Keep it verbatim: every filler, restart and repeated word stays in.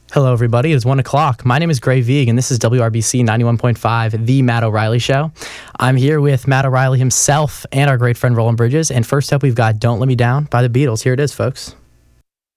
Hello, everybody. It's one o'clock. My name is Gray Vieg, and this is W R B C ninety-one point five, The Matt O'Reilly Show. I'm here with Matt O'Reilly himself and our great friend Roland Bridges. And first up, we've got Don't Let Me Down by the Beatles. Here it is, folks.